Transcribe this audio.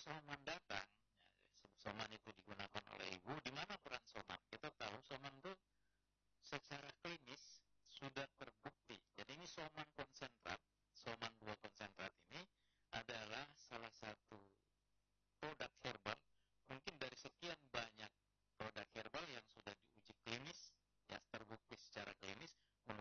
soman datang, ya, soman itu digunakan oleh ibu, di mana peran soman? Kita tahu soman itu secara klinis sudah